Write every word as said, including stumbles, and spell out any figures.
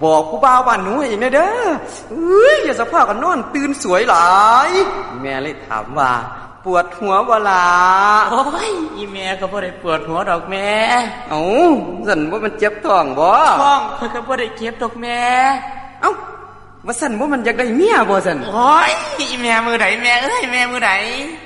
บอกผู้บ่าวบ้านหนูให้แน่เด้อเอ้ยอย่าสะพากันนอนตื่นสวยหลายแม่เลยถามว่าปวดหัวบ่ล่ะโอ้ยอีแม่ก็บ่ได้ปวดหัวดอกแม่เอ้าสั่นว่ามันเจ็บท้องบ่ท้องเพิ่นก็บ่ได้เจ็บดอกแม่เอ้าว่าสั่นว่ามันอยากได้เมียบ่สั่นโอ้ยอีแม่มือใดแม่เอ้ยแม่มือใด